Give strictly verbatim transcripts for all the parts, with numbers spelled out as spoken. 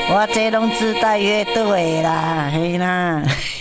我这拢自带乐队啦，嘿啦。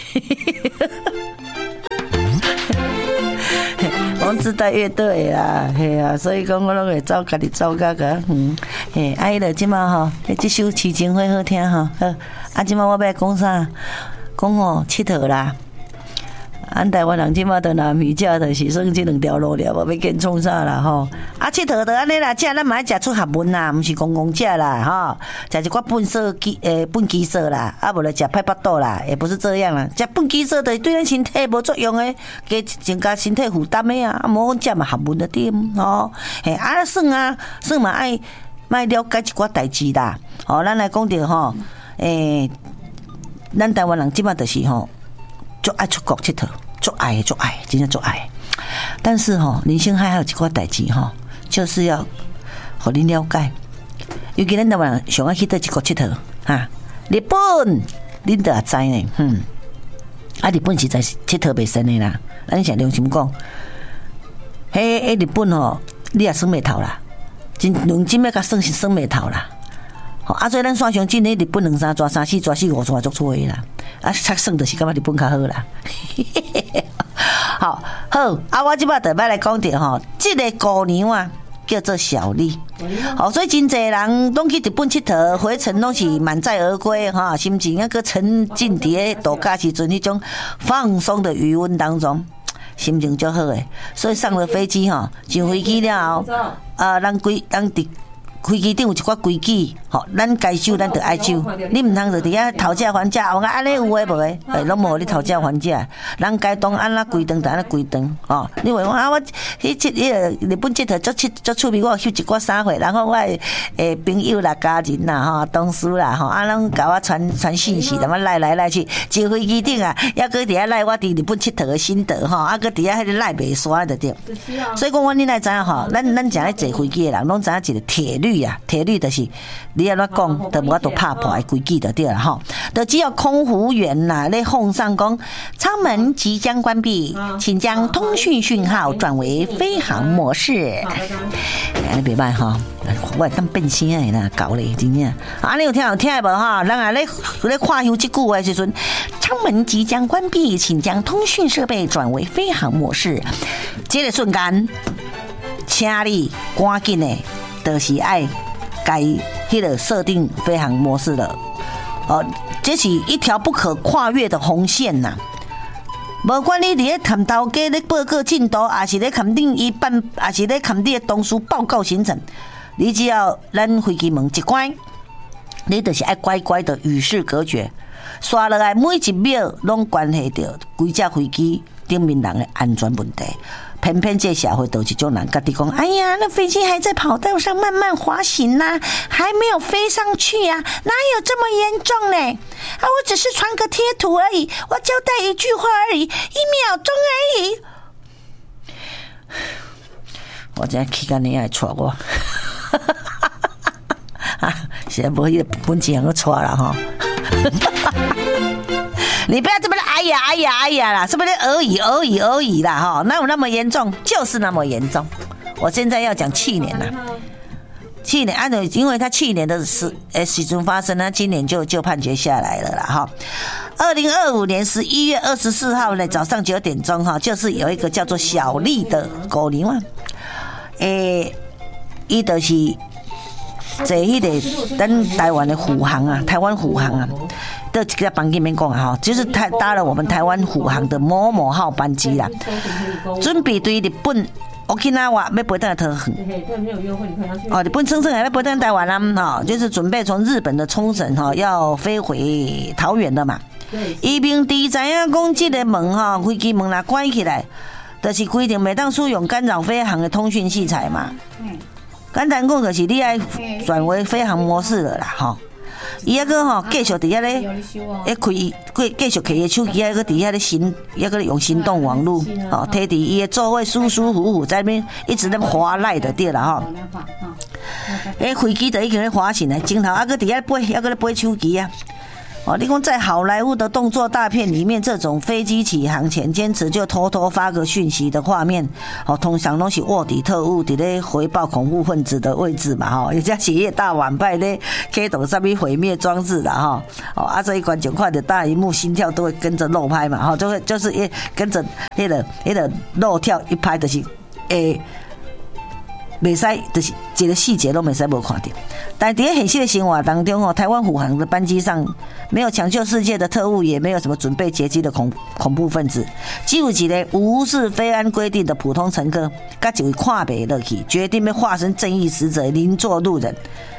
我自带乐队啦，嘿啊，所以讲我拢会走，家己走甲个，嗯，嘿，啊，伊就即马吼，这首《痴情花》好听吼，好，啊，即马我要讲啥？讲吼，佚佗啦。咱台湾人即马到南美食，就是算即两条路了，无要紧创啥啦吼。啊，佚佗就安尼啦，食咱嘛爱食出学问啦，毋是公公食啦吼。食一寡笨色鸡诶，笨鸡色啦，啊无来食派巴肚啦，也不是这样啦。食笨鸡色的对咱身体无作用诶，加增加身体负担诶啊。啊，无讲食嘛学问的点吼。嘿，啊算啊，算嘛爱爱了解一寡代志啦。吼，咱来讲着吼，诶，咱台湾人即马就是吼，足爱出国佚佗。做爱做爱，真正做爱。但是哈、喔，人生还有一块代志哈，就是要互你了解。尤其咱台湾人上爱去到一个佚佗哈，日本恁都也知呢，嗯，啊日本实在是佚佗袂深的啦。咱讲良心讲，迄迄日本吼、喔，你也算袂头啦，真论真要甲算是算袂头啦。吼，啊所以咱线上真诶，日本两三抓三四抓四五抓足错诶啦。啊，较算就是感觉日本较好啦。好好，啊，我即摆就要来讲着吼，即个姑娘啊，叫做小丽。好，所以真侪人拢去日本佚佗，回程拢是满载而归哈，心情那个沉浸伫咧度假时阵迄种放松的余温当中，心情就好诶。所以上了飞机吼，上飞机了后，啊，咱规咱伫。飞机顶有一寡规矩，吼，咱该守咱就爱守，你毋通就伫遐讨价还价，我讲安尼有诶无诶，诶，拢无你讨价还价，咱该当安怎规顿就安怎规顿，哦，你话我啊，我迄即迄个日本佚佗足佚足趣味，我翕一寡衫货，然后我诶朋友啦、家人啦、吼同事啦，吼啊，拢甲我传传信息，咁啊赖来赖去，坐飞机顶啊，抑搁伫遐赖我伫日本佚佗诶心得，吼，啊，搁伫遐迄个赖袂煞就对。所以讲，我你来知影吼，咱咱正咧坐飞机诶人，拢知影一个铁律。铁律就是你安怎讲，就无法度拍破的规矩就对了吼。就只要空服员呐，咧奉上讲，舱门即将关闭，请将通讯讯号转为飞行模式。安尼袂歹吼，我当变声的啦，搞咧真正。啊，你有听有听无吼？咱啊咧咧看休即句话的时阵，舱门即将关闭，请将通讯设备转为飞行模式。这个瞬间，请你赶紧的，就是爱。该迄个设定飞行模式了，哦，这是一条不可跨越的红线呐、啊。无管你伫咧看头家咧报告进度，还是咧看定一办，还是咧看你的同事报告行程，你只要咱飞机门一关，你就是爱乖乖的与世隔绝。刷落来每一秒拢关系到规架飞机顶面人的安全问题。偏偏这社会都是种人家己讲，哎呀，那飞机还在跑道上慢慢滑行呐、啊，还没有飞上去啊，哪有这么严重呢？啊，我只是传个贴图而已，我交代一句话而已，一秒钟而已。我真气到你来戳我，啊，现在无迄个本钱个戳了哈。你不要这么的哎呀哎呀哎呀啦，是不是而已而已而已啦哈？哪有那么严重？就是那么严重。我现在要讲去年啦，去年按照因为他去年的时呃时钟发生呢，今年就就判决下来了啦哈。二零二五年十一月二十四号呢早上九点钟哈，就是有一个叫做小丽的姑娘啊，诶，伊就是坐迄个咱台湾的虎航啊，台湾虎航啊。的这个班机面讲啊哈，就是台搭了我们台湾虎航的某某号班机啦，准备对日本 Okinawa 要飞到桃园。哦，日本冲绳还要飞到台湾啦，哈，就是准备从日本的冲绳哈要飞回桃园的嘛。伊明知知影讲这个门哈飞机门啦关起来，就是规定袂当使用干扰飞行的通讯器材嘛。简单讲就是你爱转为飞行模式了啦，哈。伊还个吼继续伫遐咧，咧开，继续摕伊手机，还个伫遐咧行，还个用行动网络，吼，摕伫伊的座位舒舒服服在那边一直在滑赖的对啦吼。诶，飞机就已经咧滑行了，镜头还个伫遐飞，还个咧飞手机啊。 哦，你讲在好莱坞的动作大片里面，这种飞机起航前坚持就偷偷发个讯息的画面，哦，通常都是卧底特务伫咧回报恐怖分子的位置嘛，哈，人家企业大晚派咧开动上面毁灭装置的哈，哦，啊，这一观众看着大荧幕，心跳都会跟着漏拍嘛，哈，就会就是也跟着那个那个漏跳一拍，就是诶。袂使，就是一个细节都袂使无看到。但在现实的生活当中哦，台湾虎航的班机上没有抢救世界的特务，也没有什么准备劫机的恐恐怖分子，只有一个无视飞安规定的普通乘客，甲一位看袂落去，决定要化身正义使者，邻座路人，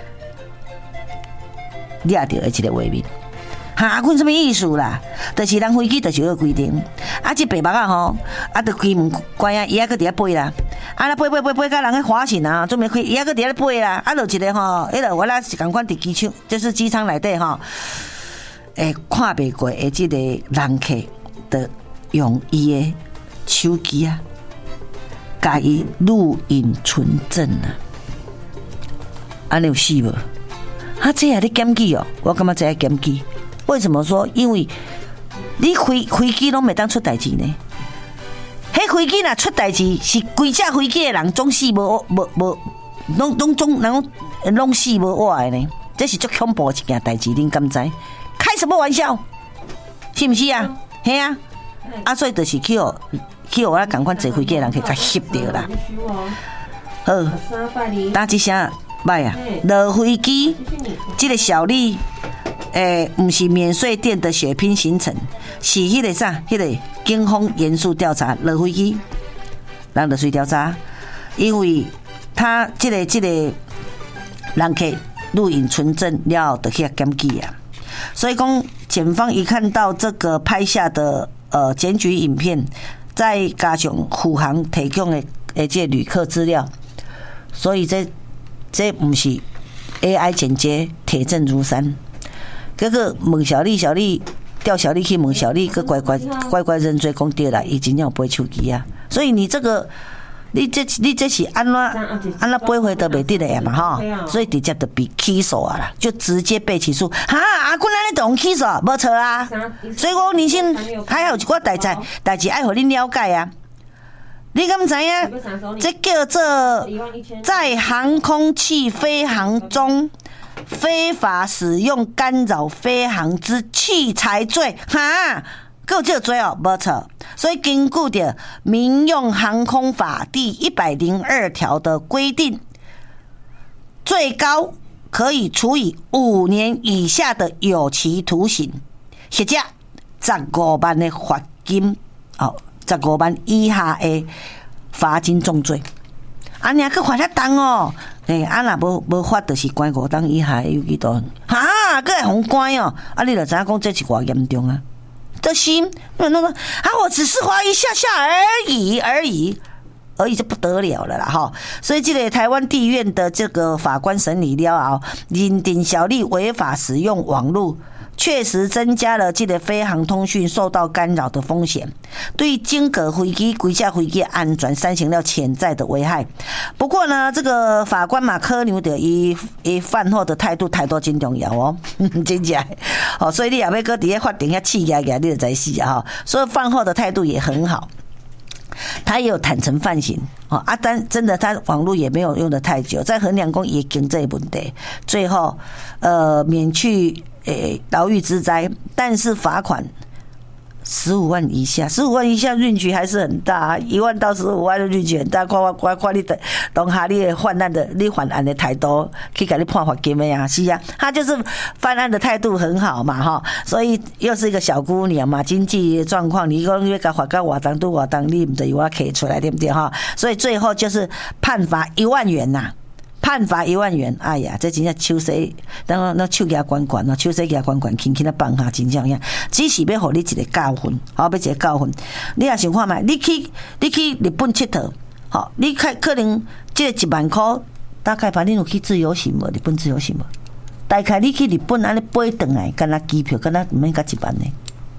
掠到的一个画面。哈，阮什么意思啦？就是咱飞机就是有规定，啊，这白目啊吼，啊，就开门关啊，伊还搁伫遐飞啦，啊，那飞飞飞飞，甲人去滑行啊，准备开，伊还搁伫遐飞啦，啊，就一个吼，迄个我啦是共款伫机场，就是机舱内底吼，诶，看袂过诶，这个人客的用伊的手机啊，甲伊录影存证啊，安尼有死无？啊，这也咧检举哦，我感觉这检举。为什么说？因为你飞飞机拢袂当出代志呢？迄飞机若出代志，是规架飞机的人总死无无无，拢拢总人拢死无活的呢？这是足恐怖一件代志，恁敢知？开什么玩笑？是不是啊？嘿啊！啊，所以就是去哦，去我来赶快坐飞机的人去甲翕着啦。好，打一声歹啊！落飞机，这个小丽。诶，不是免税店的血拼行程，是迄个啥？迄个警方严肃调查落飞机，人就随调查，因为他这个这个人客录影存证了，就去检举啊。所以讲，检方一看到这个拍下的呃检举影片，再加上虎航提供的诶这旅客资料，所以这这不是 A I 剪接，铁证如山。结果问小丽，小丽调小丽去问小丽，个乖乖乖乖认罪讲对啦，伊真正有背手机啊。所以你这个，你这你这是安怎安怎背回都袂得的嘛哈，所以直接就被起诉啊啦，就直接被起诉。哈，阿君安尼懂起诉，无错啊。所以我人生还有一寡代志，代志爱互恁了解啊。你敢知影？这叫做在航空器飞行中。非法使用干扰飞航之器材罪，哈，够这个罪哦，没错。所以根据的《民用航空法》第一百零二条的规定，最高可以处以五年以下的有期徒刑，或者十五万的罚金，哦，十五万以下的罚金重罪。啊，你还去罚遐重哦？诶、欸，啊，若无无法，就是关五档以下的有期徒刑。哈，搁会互关哦？啊，你就知影讲这是偌严重啊？这心，那那啊，我只是滑一下下而已，而已，而已就不得了了啦哈！所以这个台湾地院的这个法官审理了后，认定小丽违法使用网络。确实增加了这个飞航通讯受到干扰的风险，对整个飞机、规架飞机安全产生了潜在的危害。不过呢，这个法官马科牛的伊伊饭后的态度态度真重要哦，真正哦，所以你也要搁伫咧法庭遐气压压，你就知死啊哈。所以饭后的态度也很好。他也有坦诚犯行哦，啊，但真的他网络也没有用得太久，在衡量过也经这问题，最后呃免去诶牢狱之灾，但是罚款十五万以下，十五万以下运局还是很大，一万到十五万的运局很大。看看看你的当下你的犯案的你犯案的态度，去给你判罚金的呀，是啊，他就是犯案的态度很好嘛哈，所以又是一个小姑娘嘛，经济状况你讲要甲罚到偌重拄偌重，你唔就由我摕出来对不对哈？所以最后就是判罚一万元呐、啊。判罚一万元，哎呀，这真正手洗，然后那手举管管，那手洗举管管，轻轻的放下，真正样，只是要互你一个教训，好，要一个教训。你也想看嘛？你去你去日本佚佗，好，你可可能这一万块，大概把你有去自由行无？日本自由行无？大概你去日本安尼飞转来，干那机票，干那唔免加一万呢？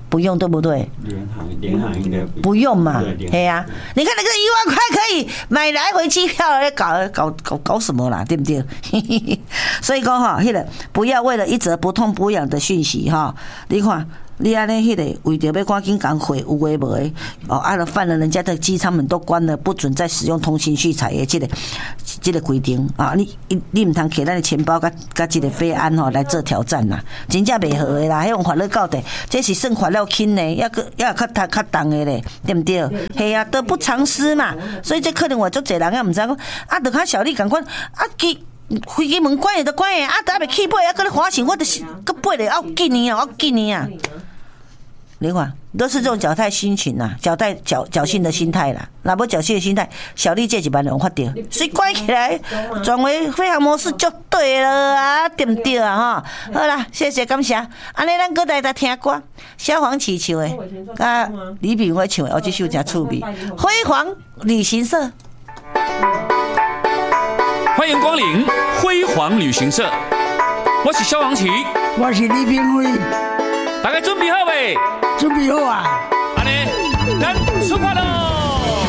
不用对不对？ 联航联航应该不用嘛，对呀、啊。你看那个一万块可以买来回机票，搞搞搞搞什么啦，对不对？所以讲哈，那个不要为了一则不痛不痒的讯息哈，你看。你安尼迄个为着要赶紧赶回有诶无诶哦，按了犯了人家的机舱门都关了，不准再使用通讯器材的这个这个规定啊！你你唔通摕咱的钱包甲甲这个飞安吼来做挑战啦，真正袂好诶啦！迄种法律到底，这是算法律轻的，要个要较较较重的咧，对不对？系啊，得不偿失嘛！所以这可能我足侪人也唔知讲，啊，得较小丽赶快啊去。飞机门关也都关的，啊，还未起飞，啊，搁咧滑行，我就是搁飞咧，要紧呢啊，要紧呢啊！你看，都是这种侥幸心情呐，侥幸侥侥幸的心态啦。那不侥幸的心态，小丽这几班人发掉，所以关起来，转为飞行模式就对了啊，对不对啊？哈，好啦，谢谢感谢。安尼咱搁来来听歌，萧煌奇唱的，甲李炳辉唱的，哦，这首真趣味，《辉煌旅行社》。 欢迎光临辉煌旅行社，我是萧煌奇， 我是李炳辉， 大家准备好未？ 准备好啊！ 安尼，咱